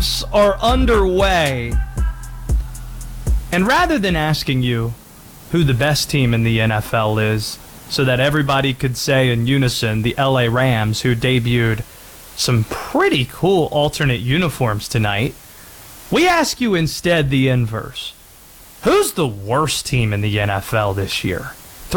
are underway. And rather than asking you who the best team in the NFL is, so that everybody could say in unison the LA Rams, who debuted some pretty cool alternate uniforms tonight, we ask you instead the inverse. Who's the worst team in the NFL this year?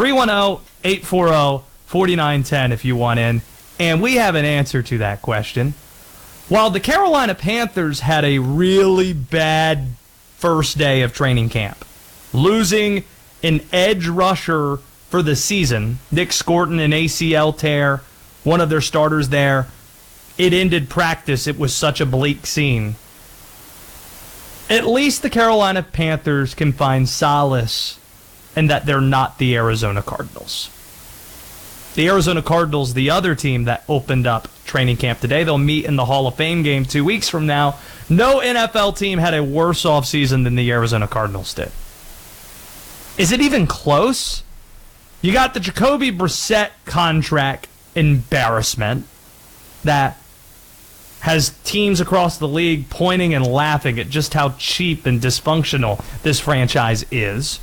310-840-4910 if you want in. And we have an answer to that question. While the Carolina Panthers had a really bad first day of training camp, losing an edge rusher for the season, Nick Scorton, an ACL tear, one of their starters there, it ended practice. It was such a bleak scene. At least the Carolina Panthers can find solace in that they're not the Arizona Cardinals. The Arizona Cardinals, the other team that opened up training camp today, they'll meet in the Hall of Fame game 2 weeks from now. No NFL team had a worse offseason than the Arizona Cardinals did. Is it even close? You got the Jacoby Brissett contract embarrassment that has teams across the league pointing and laughing at just how cheap and dysfunctional this franchise is.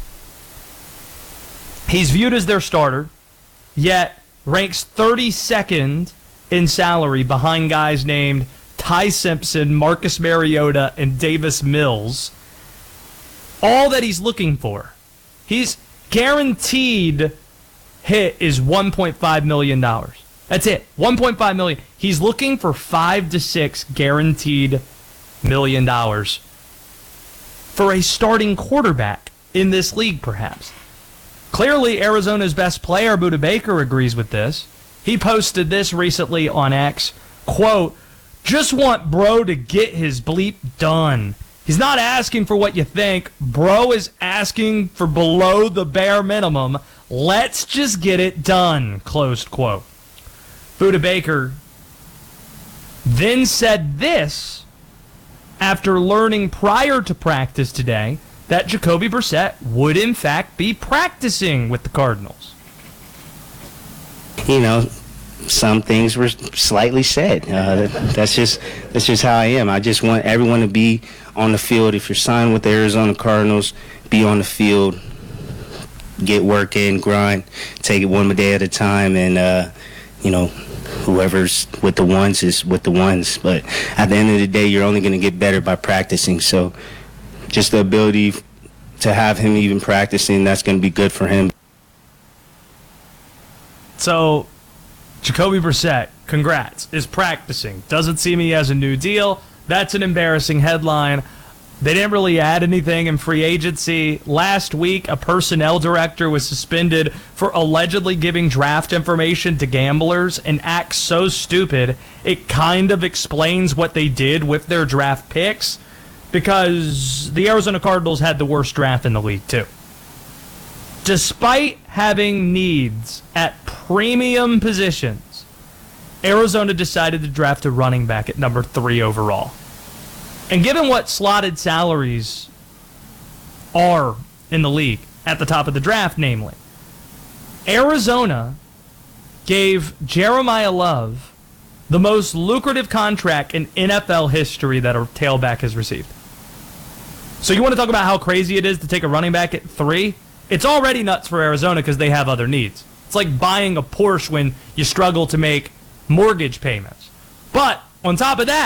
He's viewed as their starter, yet ranks 32nd in salary behind guys named Ty Simpson, Marcus Mariota, and Davis Mills. All that he's looking for. He's guaranteed hit is $1.5 million. That's it. $1.5 million. He's looking for 5 to 6 guaranteed $1 million for a starting quarterback in this league, perhaps. Clearly, Arizona's best player, Budda Baker, agrees with this. He posted this recently on X, quote, "Just want bro to get his bleep done. He's not asking for what you think. Bro is asking for below the bare minimum. Let's just get it done," closed quote. Budda Baker then said this after learning prior to practice today that Jacoby Brissett would in fact be practicing with the Cardinals. You know, some things were slightly said. That's just how I am. I just want everyone to be on the field. If you're signed with the Arizona Cardinals, be on the field, get work in, grind, take it one day at a time, and whoever's with the ones is with the ones. But at the end of the day, you're only going to get better by practicing. So just the ability to have him even practicing, that's going to be good for him. So Jacoby Brissett, congrats, is practicing. Doesn't seem he has a new deal. That's an embarrassing headline. They didn't really add anything in free agency. Last week, a personnel director was suspended for allegedly giving draft information to gamblers, an act so stupid it kind of explains what they did with their draft picks, because the Arizona Cardinals had the worst draft in the league, too. Despite having needs at premium positions, Arizona decided to draft a running back at number 3 overall. And given what slotted salaries are in the league at the top of the draft, namely, Arizona gave Jeremiah Love the most lucrative contract in NFL history that a tailback has received. So you want to talk about how crazy it is to take a running back at 3? It's already nuts for Arizona because they have other needs. It's like buying a Porsche when you struggle to make mortgage payments. But on top of that,